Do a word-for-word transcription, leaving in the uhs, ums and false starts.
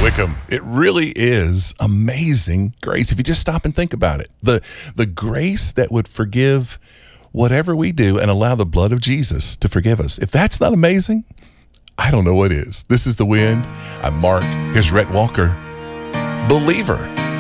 Wickham. It really is amazing grace if you just stop and think about it. The the grace that would forgive whatever we do and allow the blood of Jesus to forgive us. If that's not amazing, I don't know what is. This is The Wind. I'm Mark. Here's Rhett Walker. Believer.